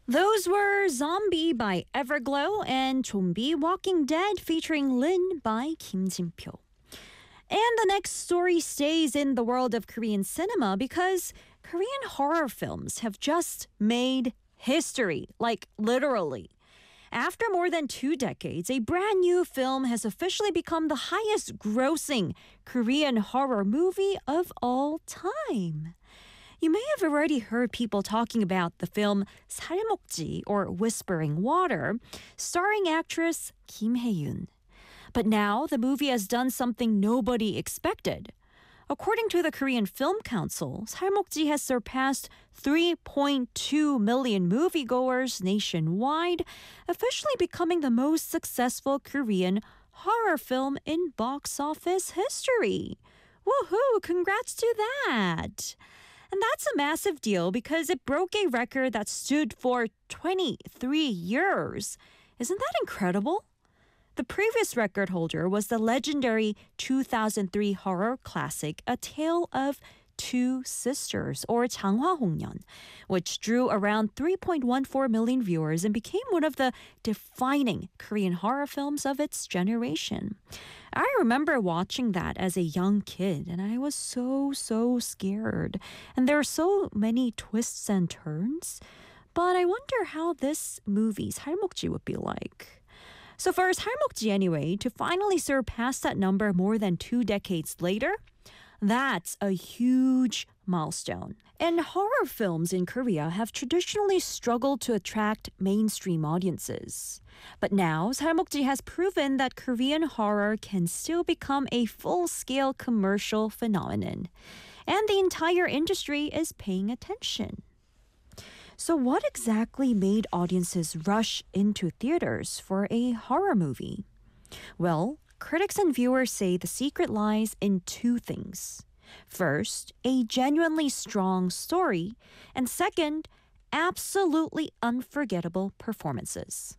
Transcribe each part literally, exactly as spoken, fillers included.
Those were Zombie by Everglow and Zombie Walking Dead featuring Lin by Kim Jin-pyo. And the next story stays in the world of Korean cinema because Korean horror films have just made history, like literally. After more than two decades, a brand new film has officially become the highest grossing Korean horror movie of all time. You may have already heard people talking about the film 살목지 or Whispering Water, starring actress Kim Hae-yoon. But now the movie has done something nobody expected. According to the Korean Film Council, 살목지 has surpassed three point two million moviegoers nationwide, officially becoming the most successful Korean horror film in box office history. Woohoo! Congrats to that! And that's a massive deal because it broke a record that stood for twenty-three years. Isn't that incredible? The previous record holder was the legendary two thousand three horror classic A Tale of Two Sisters, or 장화홍련, which drew around three point one four million viewers and became one of the defining Korean horror films of its generation. I remember watching that as a young kid, and I was so, so scared. And there are so many twists and turns. But I wonder how this movie, 살목지, would be like. So for 살목지 anyway, to finally surpass that number more than two decades later, that's a huge milestone. And horror films in Korea have traditionally struggled to attract mainstream audiences. But now, 살목지 has proven that Korean horror can still become a full-scale commercial phenomenon. And the entire industry is paying attention. So what exactly made audiences rush into theaters for a horror movie? Well, critics and viewers say the secret lies in two things. First, a genuinely strong story, and second, absolutely unforgettable performances.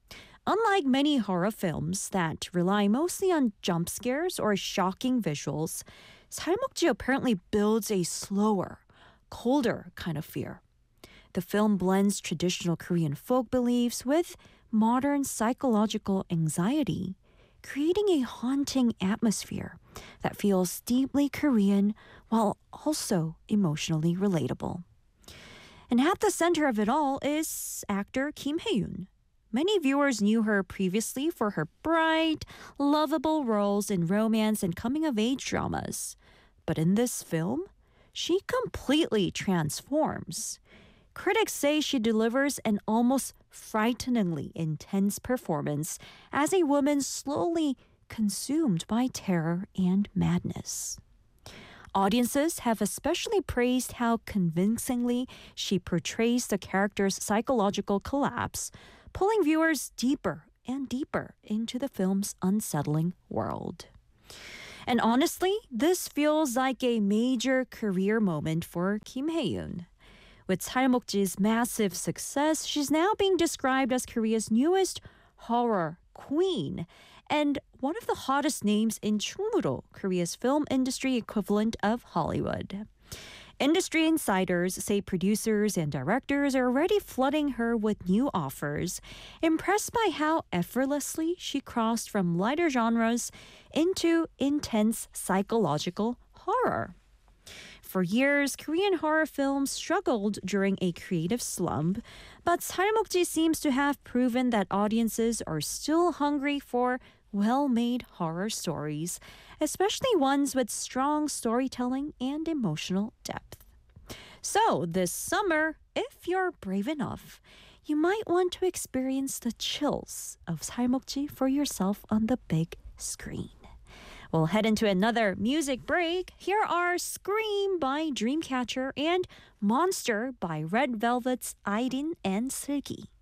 Unlike many horror films that rely mostly on jump scares or shocking visuals, 살목지 apparently builds a slower, colder kind of fear. The film blends traditional Korean folk beliefs with modern psychological anxiety, creating a haunting atmosphere that feels deeply Korean while also emotionally relatable. And at the center of it all is actor Kim Hae-yoon. Many viewers knew her previously for her bright, lovable roles in romance and coming-of-age dramas. But in this film, she completely transforms. Critics say she delivers an almost frighteningly intense performance as a woman slowly consumed by terror and madness. Audiences have especially praised how convincingly she portrays the character's psychological collapse, pulling viewers deeper and deeper into the film's unsettling world. And honestly, this feels like a major career moment for Kim Hae-yoon. With 살목지's massive success, she's now being described as Korea's newest horror queen and one of the hottest names in Chungmuro, Korea's film industry equivalent of Hollywood. Industry insiders say producers and directors are already flooding her with new offers, impressed by how effortlessly she crossed from lighter genres into intense psychological horror. For years, Korean horror films struggled during a creative slump, but 살목지 seems to have proven that audiences are still hungry for well-made horror stories, especially ones with strong storytelling and emotional depth. So, this summer, if you're brave enough, you might want to experience the chills of 살목지 for yourself on the big screen. We'll head into another music break. Here are Scream by Dreamcatcher and Monster by Red Velvet's Aidin and Seulgi.